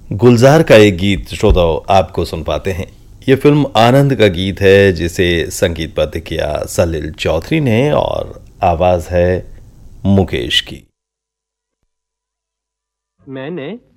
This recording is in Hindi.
गुलजार का एक गीत श्रोताओ आपको सुन पाते हैं। ये फिल्म आनंद का गीत है जिसे संगीतबद्ध किया सलिल चौधरी ने और आवाज है मुकेश की। मैंने